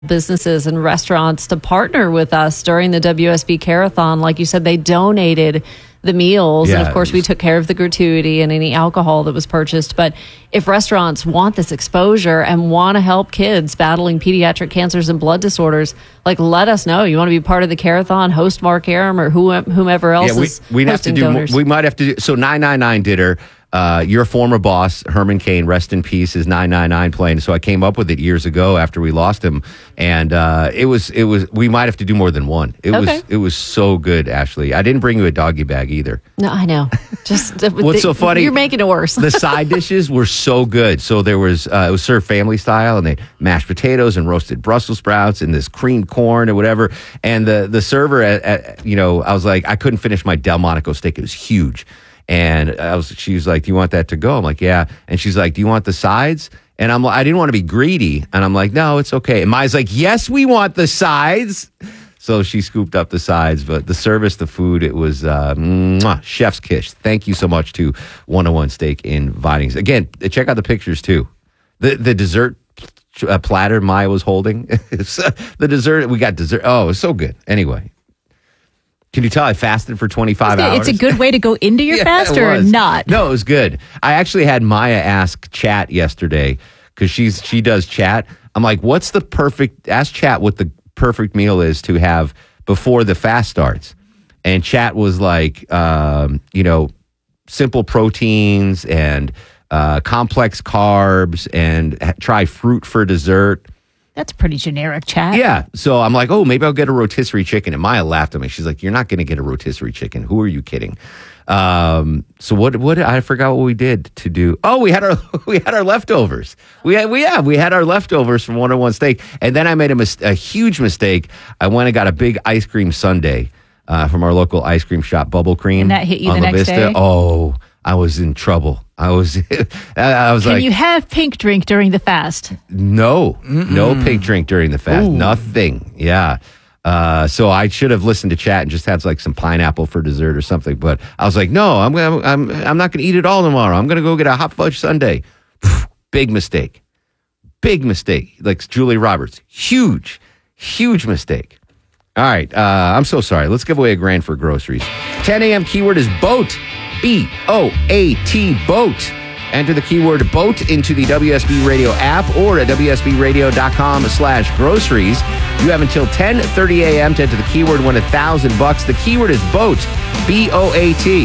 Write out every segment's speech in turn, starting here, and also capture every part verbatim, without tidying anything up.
businesses and restaurants to partner with us during the W S B Carathon. Like you said, they donated the meals. Yeah, and of course, we took care of the gratuity and any alcohol that was purchased. But if restaurants want this exposure and want to help kids battling pediatric cancers and blood disorders, like let us know. You want to be part of the Carathon, host Mark Arum or whomever else yeah, we, is we'd have to do. donors. We might have to do. So nine nine nine did her. Uh, your former boss, Herman Cain, rest in peace, is nine nine nine playing. So I came up with it years ago after we lost him, and uh, it was it was. We might have to do more than one. It Okay. was it was so good, Ashley. I didn't bring you a doggy bag either. No, I know. Just What's so funny? You're making it worse. The side dishes were so good. So there was uh, it was served family style, and they had mashed potatoes and roasted Brussels sprouts and this creamed corn or whatever. And the the server, at, at, you know, I was like, I couldn't finish my Delmonico steak. It was huge. And I was, she was like, "Do you want that to go?" I'm like, "Yeah." And she's like, "Do you want the sides?" And I'm, I didn't want to be greedy, and I'm like, "No, it's okay." And Maya's like, "Yes, we want the sides." So she scooped up the sides, but the service, the food, it was uh, mwah, chef's kiss. Thank you so much to one oh one Steak in Vinings. Again, check out the pictures too. The the dessert uh, platter Maya was holding, the dessert we got dessert. Oh, it was so good. Anyway. Can you tell I fasted for twenty-five hours? It's a good way to go into your Yeah, fast it or was. not? No, it was good. I actually had Maya ask Chat yesterday because she's she does chat. I'm like, what's the perfect, ask Chat what the perfect meal is to have before the fast starts. And Chat was like, um, you know, simple proteins and uh, complex carbs and ha- try fruit for dessert. That's pretty generic, Chat. Yeah. So I'm like, oh, maybe I'll get a rotisserie chicken. And Maya laughed at me. She's like, you're not going to get a rotisserie chicken. Who are you kidding? Um, so what, what, I forgot what we did to do. Oh, we had our, we had our leftovers. We had, we, yeah, we had our leftovers from one oh one Steak. And then I made a, mis- a huge mistake. I went and got a big ice cream sundae, uh, from our local ice cream shop, Bubble Cream. And that hit you on the La next Vista. day? Oh, I was in trouble. I was, I was Can like, you have pink drink during the fast? no, no pink drink during the fast. Ooh. Nothing. Yeah. Uh, so I should have listened to Chat and just had like some pineapple for dessert or something. But I was like, no, I'm gonna, I'm I'm not going to eat it all tomorrow. I'm going to go get a hot fudge sundae. Big mistake. Big mistake. Like Julie Roberts. Huge, huge mistake. All right. Uh, I'm so sorry. Let's give away a grand for groceries. ten a.m. keyword is boat. B O A T, boat. Enter the keyword boat into the W S B Radio app or at W S B radio dot com slash groceries. You have until ten thirty a.m. to enter the keyword, win a thousand bucks. The keyword is boat, B O A T.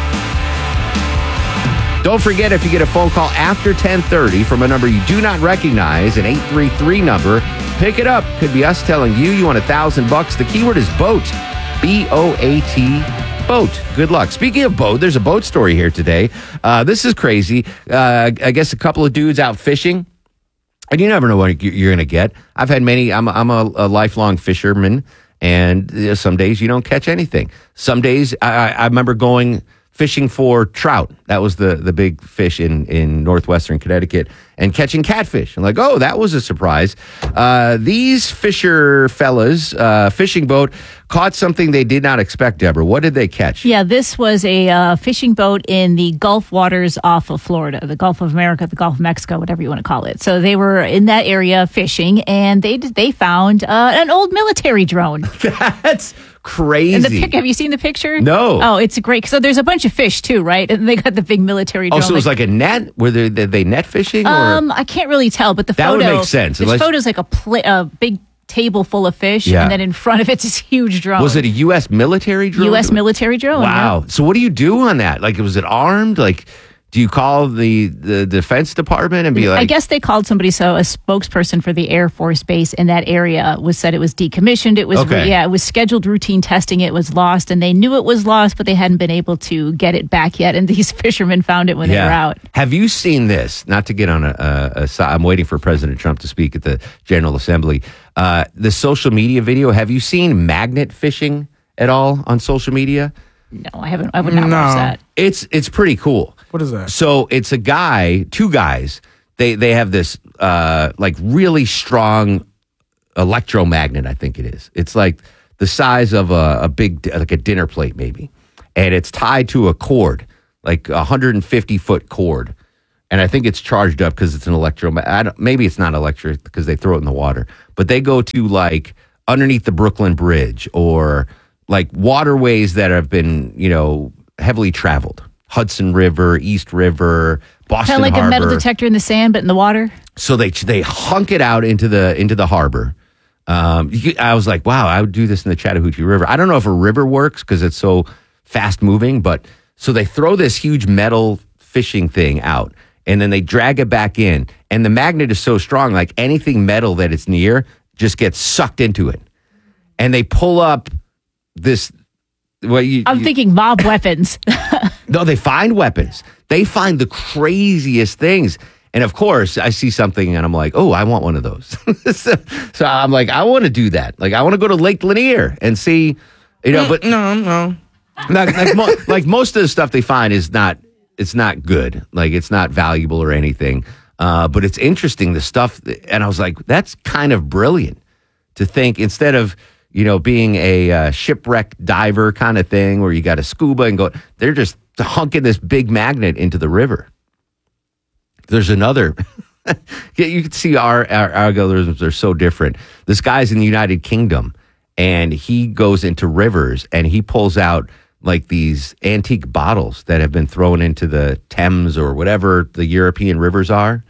Don't forget, if you get a phone call after ten thirty from a number you do not recognize, an eight three three number, pick it up. Could be us telling you you want a thousand bucks. The keyword is boat, B O A T. Boat. Good luck. Speaking of boat, there's a boat story here today. Uh, this is crazy. Uh, I guess a couple of dudes out fishing, and you never know what you're going to get. I've had many. I'm, I'm a, a lifelong fisherman, and uh, some days you don't catch anything. Some days I, I remember going fishing for trout. That was the the big fish in in northwestern Connecticut, and catching catfish. I'm like, oh, that was a surprise. Uh, these fisher fellas, uh, fishing boat, caught something they did not expect, Deborah. What did they catch? Yeah, this was a uh, fishing boat in the Gulf waters off of Florida, the Gulf of America, the Gulf of Mexico, whatever you want to call it. So they were in that area fishing, and they they found uh, an old military drone. That's crazy. And the pic, have you seen the picture? No. Oh, it's great. So there's a bunch of fish too, right? And they got the big military drone. Oh, so it was like a net? Were they, they, they net fishing? Or? Um, I can't really tell, but the That would photo make sense, This unless- photo's like a pla- a big table full of fish, Yeah. and then in front of it's this huge drone. Was it a U S military drone? U S military drone? Wow. yeah. So what do you do on that? Like, was it armed? Like, do you call the, the Defense Department and be like... I guess they called somebody, so a spokesperson for the Air Force Base in that area was said it was decommissioned. It was, Okay. yeah, it was scheduled routine testing. It was lost, and they knew it was lost, but they hadn't been able to get it back yet. And these fishermen found it when they were out. Have you seen this? Not to get on a, a, a side, I'm waiting for President Trump to speak at the General Assembly. Uh, the social media video, have you seen magnet fishing at all on social media? No, I haven't. I would not No. watch that. It's it's pretty cool. What is that? So it's a guy, two guys. They they have this uh, like really strong electromagnet. I think it is. It's like the size of a, a big like a dinner plate maybe, and it's tied to a cord, like a hundred and fifty foot cord. and I think it's charged up because it's an electro. I don't, maybe it's not electric because they throw it in the water, but they go to like underneath the Brooklyn Bridge or like waterways that have been, you know, heavily traveled. Hudson River, East River, Boston Kind of like Harbor. a metal detector in the sand, but in the water. So they they hunk it out into the into the harbor. Um, you, I was like, wow, I would do this in the Chattahoochee River. I don't know if a river works because it's so fast moving, but so they throw this huge metal fishing thing out, and then they drag it back in, and the magnet is so strong, like anything metal that it's near just gets sucked into it, and they pull up this. Well, you, I'm you, thinking mob weapons. No, they find weapons. They find the craziest things. And of course, I see something and I'm like, oh, I want one of those. so, so I'm like, I want to do that. Like, I want to go to Lake Lanier and see, you know, but no, no. Like, like, mo- like most of the stuff they find is not, it's not good. Like, it's not valuable or anything. Uh, but it's interesting, the stuff. That, and I was like, that's kind of brilliant to think instead of, you know, being a uh, shipwreck diver kind of thing where you got to scuba and go, they're just hunking this big magnet into the river. There's another, you can see our, our algorithms are so different. This guy's in the United Kingdom and he goes into rivers and he pulls out like these antique bottles that have been thrown into the Thames or whatever the European rivers are.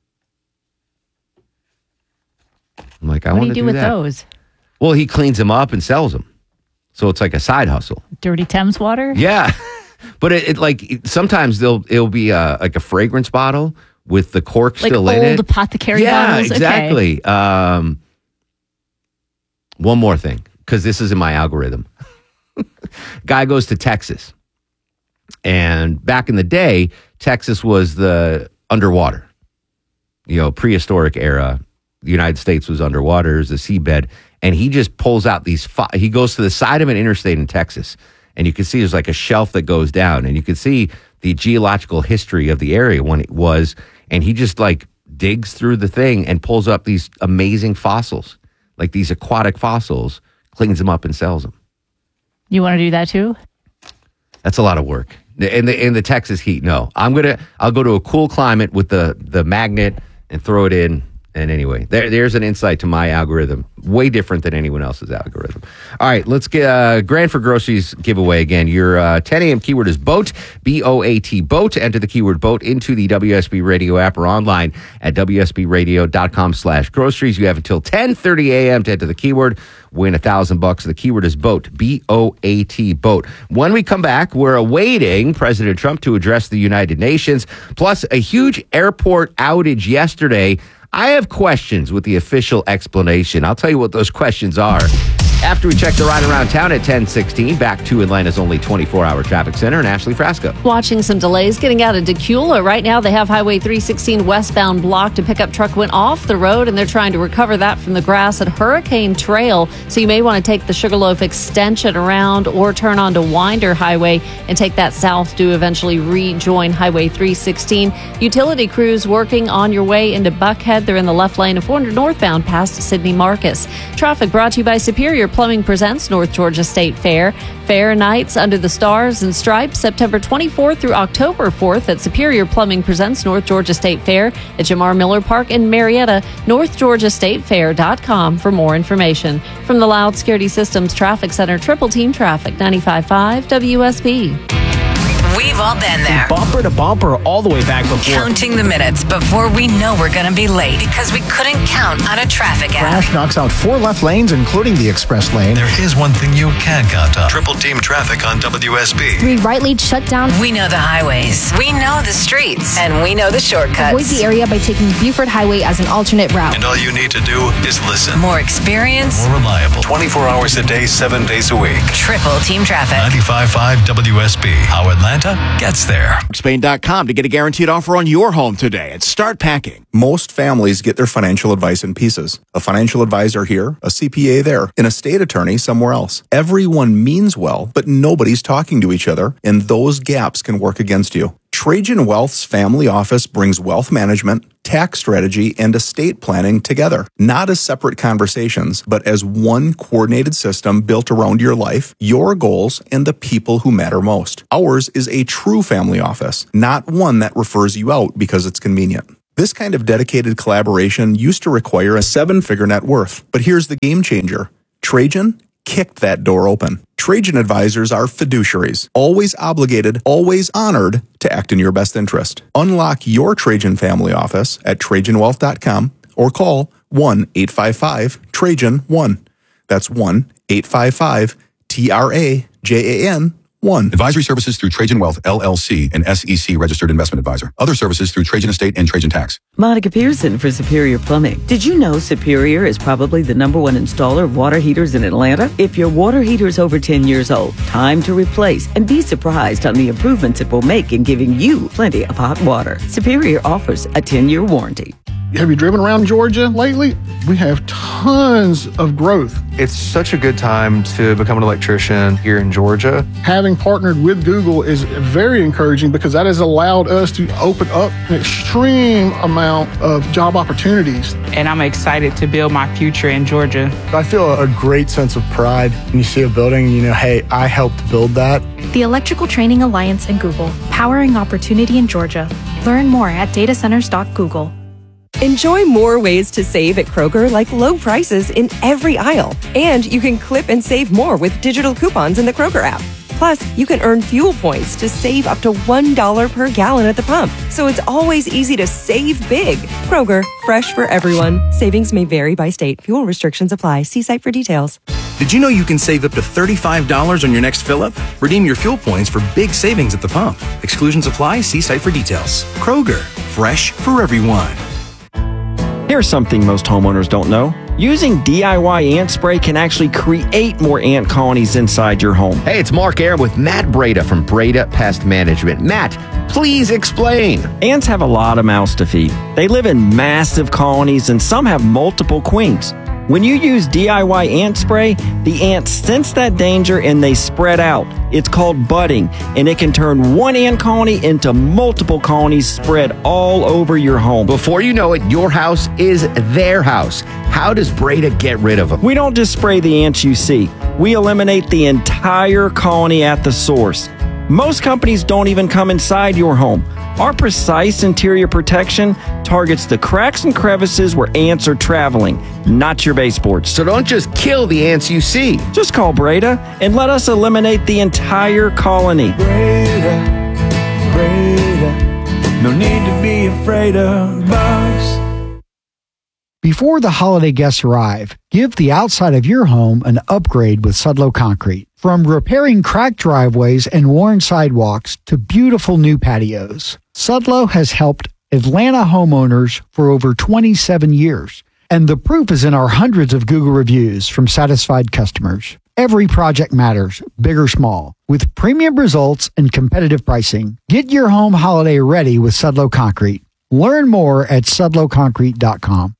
I'm like, I What do want you to do do with that. those? Well, he cleans them up and sells them. So it's like a side hustle. Dirty Thames water? Yeah. But it, it like it, sometimes they'll it'll be a, like a fragrance bottle with the cork Like still in it. old apothecary yeah, bottles? exactly. Okay. Um, one more thing, because this is in my algorithm. Guy goes to Texas. And back in the day, Texas was the underwater. You know, prehistoric era. The United States was underwater, it was the seabed. And he just pulls out these, fi- he goes to the side of an interstate in Texas. And you can see there's like a shelf that goes down. And you can see the geological history of the area when it was. And he just like digs through the thing and pulls up these amazing fossils, like these aquatic fossils, cleans them up and sells them. You want to do that too? That's a lot of work. In the in the Texas heat, no. I'm gonna I'll go to a cool climate with the the magnet and throw it in. And anyway, there, there's an insight to my algorithm, way different than anyone else's algorithm. All right, let's get uh, Grand for Groceries giveaway again. Your uh, ten a.m. keyword is BOAT, B O A T, BOAT. Enter the keyword BOAT into the W S B Radio app or online at W S B radio dot com slash groceries. You have until ten thirty a.m. to enter the keyword. Win a thousand bucks. The keyword is BOAT, B O A T, BOAT. When we come back, we're awaiting President Trump to address the United Nations, plus a huge airport outage yesterday. I have questions with the official explanation. I'll tell you what those questions are after we check the ride around town at ten sixteen. Back to Atlanta's only twenty-four hour traffic center, and Ashley Frasco. Watching some delays getting out of Decula. Right now, they have Highway three sixteen westbound blocked. A pickup truck went off the road, and they're trying to recover that from the grass at Hurricane Trail. So you may want to take the Sugarloaf extension around or turn onto Winder Highway and take that south to eventually rejoin Highway three sixteen. Utility crews working on your way into Buckhead. They're in the left lane of four hundred northbound past Sidney Marcus. Traffic brought to you by Superior Plumbing presents North Georgia State Fair. Fair nights under the stars and stripes, September twenty-fourth through October fourth at Superior Plumbing presents North Georgia State Fair at Jamar Miller Park in Marietta. North Georgia State Fair dot com for more information. From the Loud Security Systems Traffic Center, Triple Team Traffic, ninety-five point five W S B. We've all been there. Bumper to bumper all the way back before. Counting the minutes before we know we're going to be late because we couldn't count on a traffic app. Crash knocks out four left lanes, including the express lane. There is one thing you can count on. Triple team traffic on W S B. Three right lanes shut down. We know the highways. We know the streets. And we know the shortcuts. Avoid the area by taking Buford Highway as an alternate route. And all you need to do is listen. More experience. More reliable. twenty-four hours a day, seven days a week. Triple team traffic. ninety-five point five W S B. How Atlanta gets there. Spain dot com to get a guaranteed offer on your home today and start packing. Most families get their financial advice in pieces. A financial advisor here, a C P A there, an estate attorney somewhere else. Everyone means well, but nobody's talking to each other, and those gaps can work against you. Trajan Wealth's family office brings wealth management, tax strategy, and estate planning together, not as separate conversations, but as one coordinated system built around your life, your goals, and the people who matter most. Ours is a true family office, not one that refers you out because it's convenient. This kind of dedicated collaboration used to require a seven-figure net worth, but here's the game changer. Trajan kicked that door open. Trajan advisors are fiduciaries, always obligated, always honored to act in your best interest. Unlock your Trajan family office at Trajan Wealth dot com or call one eight five five Trajan one. That's one eight five five T R A J A N one. Advisory services through Trajan Wealth, L L C, an S E C registered investment advisor. Other services through Trajan Estate and Trajan Tax. Monica Pearson for Superior Plumbing. Did you know Superior is probably the number one installer of water heaters in Atlanta? If your water heater is over ten years old, time to replace and be surprised on the improvements it will make in giving you plenty of hot water. Superior offers a ten-year warranty. Have you driven around Georgia lately? We have tons of growth. It's such a good time to become an electrician here in Georgia. Having partnered with Google is very encouraging because that has allowed us to open up an extreme amount of job opportunities. And I'm excited to build my future in Georgia. I feel a great sense of pride when you see a building and you know, hey, I helped build that. The Electrical Training Alliance and Google, powering opportunity in Georgia. Learn more at data centers dot google. Enjoy more ways to save at Kroger, like low prices in every aisle. And you can clip and save more with digital coupons in the Kroger app. Plus, you can earn fuel points to save up to one dollar per gallon at the pump. So it's always easy to save big. Kroger, fresh for everyone. Savings may vary by state. Fuel restrictions apply. See site for details. Did you know you can save up to thirty-five dollars on your next fill-up? Redeem your fuel points for big savings at the pump. Exclusions apply. See site for details. Kroger, fresh for everyone. Here's something most homeowners don't know. Using D I Y ant spray can actually create more ant colonies inside your home. Hey, it's Mark Aram with Matt Breda from Breda Pest Management. Matt, please explain. Ants have a lot of mouths to feed. They live in massive colonies and some have multiple queens. When you use D I Y ant spray, the ants sense that danger and they spread out. It's called budding, and it can turn one ant colony into multiple colonies spread all over your home. Before you know it, your house is their house. How does Breda get rid of them? We don't just spray the ants you see. We eliminate the entire colony at the source. Most companies don't even come inside your home. Our precise interior protection targets the cracks and crevices where ants are traveling, not your baseboards. So don't just kill the ants you see. Just call Breda and let us eliminate the entire colony. Breda, Breda, no need to be afraid of bugs. Before the holiday guests arrive, give the outside of your home an upgrade with Sudlow Concrete. From repairing cracked driveways and worn sidewalks to beautiful new patios, Sudlow has helped Atlanta homeowners for over twenty-seven years. And the proof is in our hundreds of Google reviews from satisfied customers. Every project matters, big or small. With premium results and competitive pricing, get your home holiday ready with Sudlow Concrete. Learn more at Sudlow Concrete dot com.